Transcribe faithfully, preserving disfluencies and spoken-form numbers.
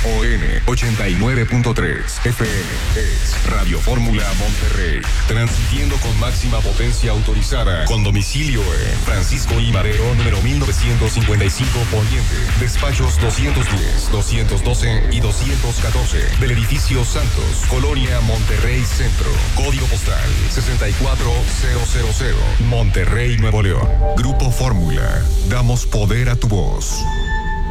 O N ochenta y nueve punto tres F M es Radio Fórmula Monterrey, transmitiendo con máxima potencia autorizada, con domicilio en Francisco I. Madero, número mil novecientos cincuenta y cinco Poniente, despachos doscientos diez, doscientos doce y doscientos catorce, del edificio Santos, Colonia Monterrey Centro, código postal sesenta y cuatro mil, Monterrey, Nuevo León. Grupo Fórmula, damos poder a tu voz.